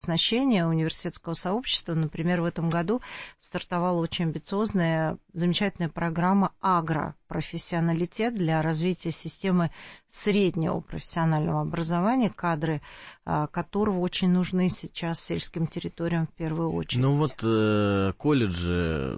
оснащения университетского сообщества. Например, в этом году стартовала очень амбициозная, замечательная программа «Агропрофессионалитет» для развития системы среднего профессионального образования, кадры которого очень нужны сейчас сельским территориям в первую очередь. Ну вот колледжи,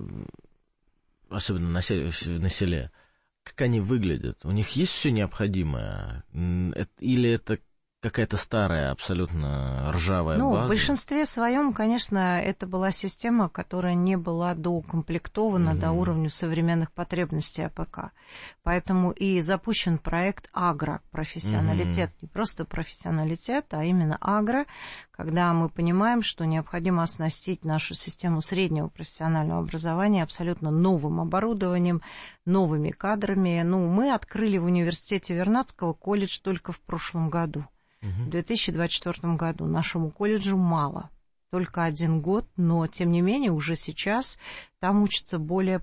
особенно на селе, как они выглядят? У них есть все необходимое? Или это какая-то старая, абсолютно ржавая база? В большинстве своем, конечно, это была система, которая не была доукомплектована до уровня современных потребностей АПК. Поэтому и запущен проект «Агропрофессионалитет». Не просто профессионалитет, а именно агро, когда мы понимаем, что необходимо оснастить нашу систему среднего профессионального образования абсолютно новым оборудованием, новыми кадрами. Мы открыли в университете Вернадского колледж только в прошлом году. В 2024 году нашему колледжу мало, только 1 год, но, тем не менее, уже сейчас там учатся более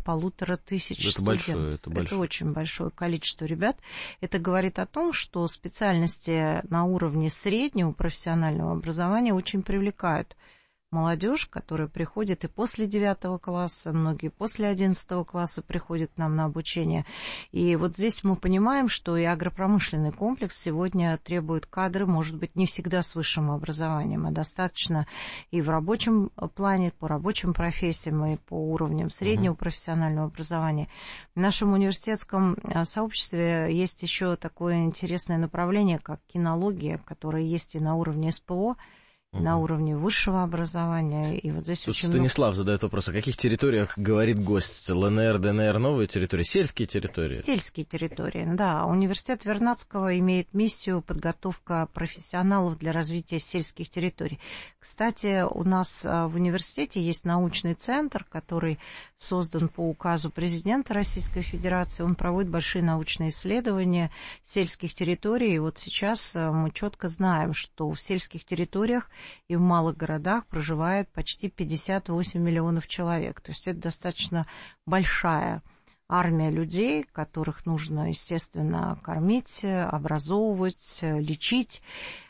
1500 студентов. Это очень большое количество ребят. Это говорит о том, что специальности на уровне среднего профессионального образования очень привлекают молодежь, которая приходит и после 9 класса, многие после 11 класса приходят к нам на обучение. И вот здесь мы понимаем, что и агропромышленный комплекс сегодня требует кадры, может быть, не всегда с высшим образованием, а достаточно и в рабочем плане, по рабочим профессиям, и по уровням среднего профессионального образования. В нашем университетском сообществе есть еще такое интересное направление, как кинология, которое есть и на уровне СПО, на уровне высшего образования. И вот здесь тут очень Станислав задает вопрос, о каких территориях говорит гость? ЛНР, ДНР, новые территории, сельские территории? Сельские территории, да. Университет Вернадского имеет миссию подготовка профессионалов для развития сельских территорий. Кстати, у нас в университете есть научный центр, который создан по указу президента Российской Федерации. Он проводит большие научные исследования сельских территорий. И вот сейчас мы четко знаем, что в сельских территориях и в малых городах проживает почти 58 миллионов человек. То есть это достаточно большая армия людей, которых нужно, естественно, кормить, образовывать, лечить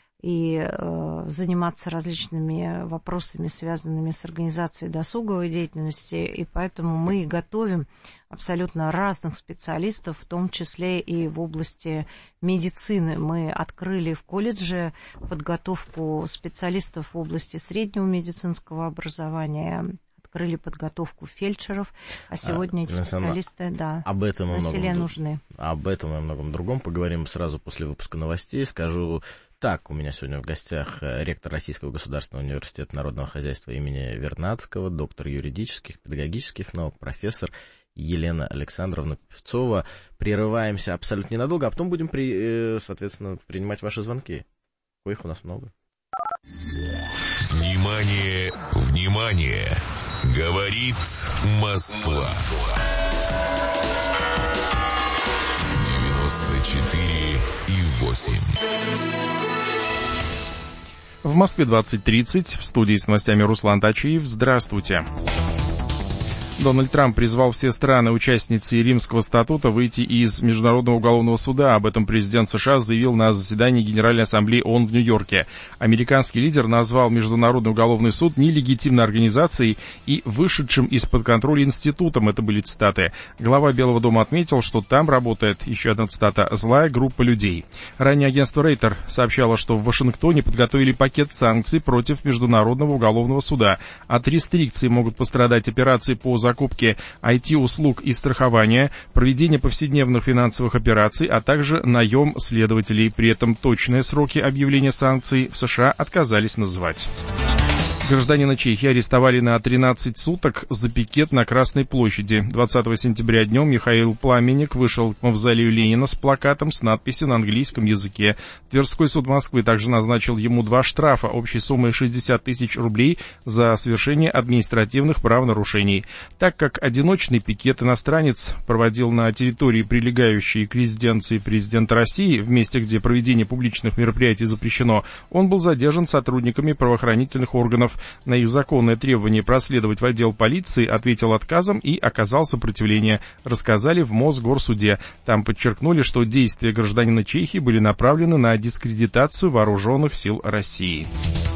и заниматься различными вопросами, связанными с организацией досуговой деятельности. И поэтому мы готовим абсолютно разных специалистов, в том числе и в области медицины. Мы открыли в колледже подготовку специалистов в области среднего медицинского образования, открыли подготовку фельдшеров, а сегодня эти специалисты, на селе нужны. Об этом и о многом другом поговорим сразу после выпуска новостей. Скажу так, у меня сегодня в гостях ректор Российского государственного университета народного хозяйства имени Вернадского, доктор юридических, педагогических наук, профессор Елена Александровна Певцова. Прерываемся абсолютно ненадолго, а потом будем, соответственно, принимать ваши звонки. Коих у нас много. Внимание, внимание! Говорит Москва. 94,8. В Москве 20:30. В студии с новостями Руслан Тачиев. Здравствуйте. Дональд Трамп призвал все страны-участницы Римского статута выйти из Международного уголовного суда. Об этом президент США заявил на заседании Генеральной ассамблеи ООН в Нью-Йорке. Американский лидер назвал Международный уголовный суд нелегитимной организацией и вышедшим из-под контроля институтом. Это были цитаты. Глава Белого дома отметил, что там работает, еще одна цитата, «злая группа людей». Ранее агентство Рейтер сообщало, что в Вашингтоне подготовили пакет санкций против Международного уголовного суда. От рестрикций могут пострадать операции по закупки IT-услуг и страхования, проведение повседневных финансовых операций, а также наем следователей. При этом точные сроки объявления санкций в США отказались называть. Гражданина Чехии арестовали на 13 суток за пикет на Красной площади. 20 сентября днем Михаил Пламенник вышел к мавзолею Ленина с плакатом с надписью на английском языке. Тверской суд Москвы также назначил ему 2 штрафа общей суммой 60 тысяч рублей за совершение административных правонарушений. Так как одиночный пикет иностранец проводил на территории, прилегающей к резиденции президента России, в месте, где проведение публичных мероприятий запрещено, он был задержан сотрудниками правоохранительных органов. На их законное требование проследовать в отдел полиции ответил отказом и оказал сопротивление, рассказали в Мосгорсуде. Там подчеркнули, что действия гражданина Чехии были направлены на дискредитацию вооруженных сил России.